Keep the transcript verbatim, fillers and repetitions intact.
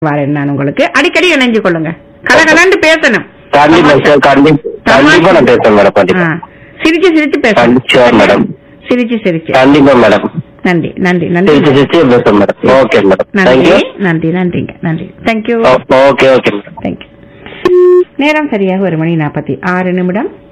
வரேன் நான் உங்களுக்கு. அடிக்கடி இணைஞ்சு கொள்ளுங்க, கலகலன்னு பேசணும். கண்டிப்பா சார், கண்டிப்பா நான் பேசுறேன் மேடம். கண்டிப்பா சிரிச்சு சிரிச்சு பேசணும் மேடம். சிரிச்சு சிரிச்சு. கண்டிப்பா மேடம். நன்றி நன்றி நன்றி. சிரிச்சு சிரிச்சு பேசுறேன் மேடம். Okay madam. நன்றி நன்றி நன்றிங்க நன்றி. Thank you. Okay okay madam. Thank you. நேரம் சரியாக ஒரு மணி நாற்பத்தி ஆறு நிமிடம்.